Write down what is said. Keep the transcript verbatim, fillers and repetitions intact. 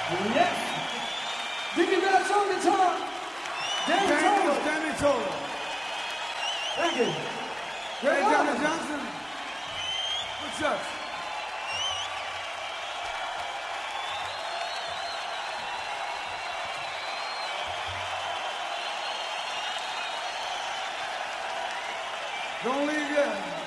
Yes. Give me that on guitar. Danny Tola. Danny Tola. Thank you. Hey, Johnny Johnson. What's up? Don't leave yet.